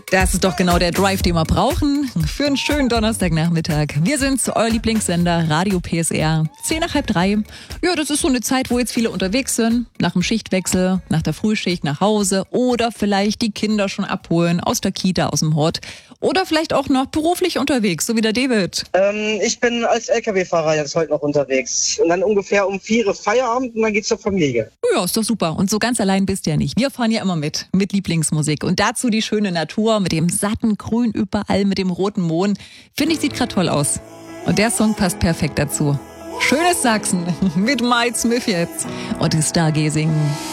Das ist doch genau der Drive, den wir brauchen für einen schönen Donnerstagnachmittag. Wir sind euer Lieblingssender Radio PSR. 2:10. Ja, das ist so eine Zeit, wo jetzt viele unterwegs sind. Nach dem Schichtwechsel, nach der Frühschicht nach Hause oder vielleicht die Kinder schon abholen aus der Kita, aus dem Hort. Oder vielleicht auch noch beruflich unterwegs, so wie der David. Ich bin als LKW-Fahrer jetzt heute noch unterwegs. Und dann ungefähr um 4 Feierabend und dann geht's zur Familie. Ja, ist doch super. Und so ganz allein bist du ja nicht. Wir fahren ja immer mit Lieblingsmusik. Und dazu die schöne Natur mit dem satten Grün überall, mit dem roten Mohn. Finde ich, sieht gerade toll aus. Und der Song passt perfekt dazu. Schönes Sachsen mit Mike Smith jetzt und die Stargazing.